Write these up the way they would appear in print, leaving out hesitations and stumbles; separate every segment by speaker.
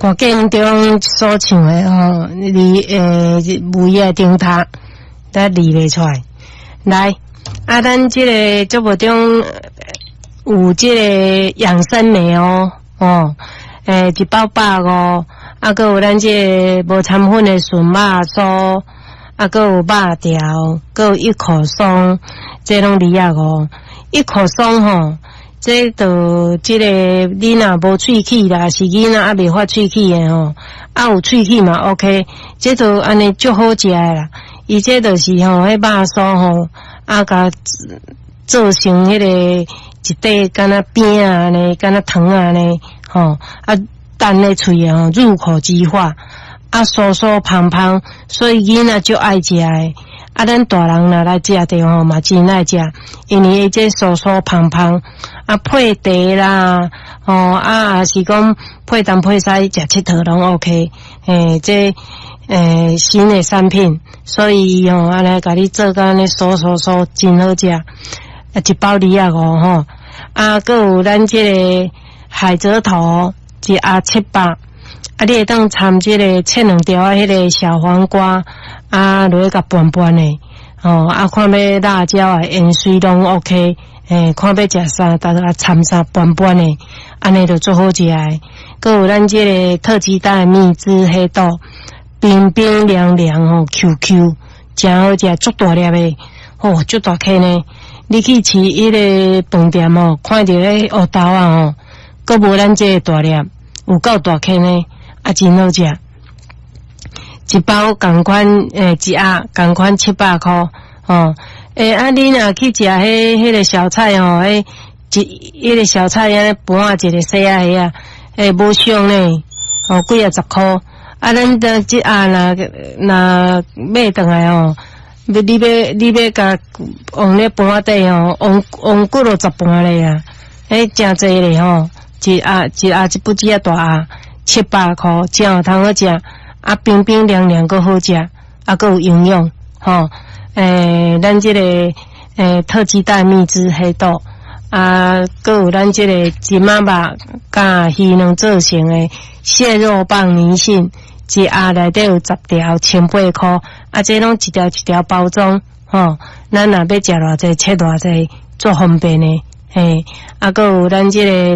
Speaker 1: 歌剧中所唱的吼，舞的顶塔，咱理袂出来。来，咱这个节目中有这个养生梅哦，一包150，还有咱这个无掺粉的纯肉酥，还有肉条，还有一口松，这拢250。一口松吼。这就这个你若无喙齿啦，是囡仔未发喙齿的吼，有喙齿嘛 OK， 这就安尼足好食的啦。伊这就是吼，迄肉酥吼，甲做成迄个一块敢若饼啊呢，敢若糖啊呢，吼等咧喙的吼，入口即化，酥酥胖胖，所以囡仔足爱食的。咱大人若来食的吼，嘛真爱食，因为伊这酥酥胖胖，配茶啦，也是讲配东配西食佚佗拢 OK， 这新的产品，所以吼安尼甲你做甲安尼酥真好食，一包250吼，还有咱这个海蜇头一盒700，你会当掺这个切2条迄个小黄瓜。落去甲拌拌的，看要辣椒啊、盐水拢 OK， 看要食啥，大家掺啥拌拌的，安尼就做好食的。搁有咱这个特级蛋蜜汁黑豆，冰冰凉凉吼 ，QQ， 真好食，足大粒的，足大颗呢。你去吃迄个饭店哦，看到迄黑豆啊搁无咱这个大粒，有够大颗呢，真好食。一包同款一盒同款700块你若去食迄个小菜迄个小菜盘一个细仔个无俗呢几啊10块咱的这若买转来你要甲往咧盘底往几落10盘咧啊真济咧一盒一不只大盒700块，真有通好食。冰冰凉凉个好食，个有营养咱这个特级蛋蜜汁黑豆个有咱这个金马肉甲鱼卵做成的蟹肉棒泥性，一盒内底有10条，1800块，这拢一条一条包装咱若要食偌济，切偌济，做方便的个有咱这个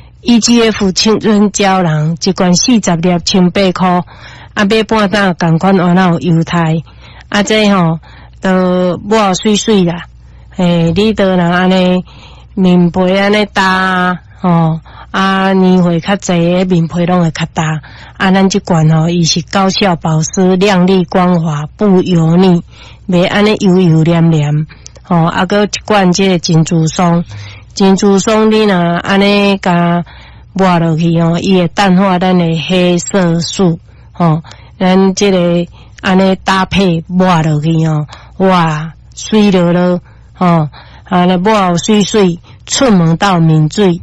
Speaker 1: EGF 青春胶囊，一罐40粒1800块。买半担同款换有犹太，这都抹水水啦。你都若安尼面皮安尼搭年岁较济，面皮拢会较搭。咱这罐伊是高效保湿、亮丽光滑、不油腻，袂安尼油油黏黏。个一罐这个珍珠松，珍珠松你若安尼甲抹落去伊会淡化咱的黑色素。咱这个安尼搭配抹落去哇，水落落来抹水水，出门到抿水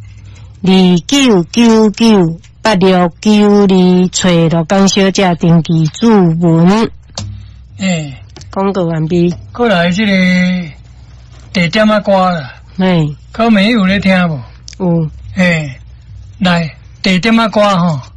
Speaker 1: 29998692，找罗江小姐登记注文。广告完毕。
Speaker 2: 过来这个地点歌啦。靠妹有咧听无？
Speaker 1: 有。
Speaker 2: 来地点歌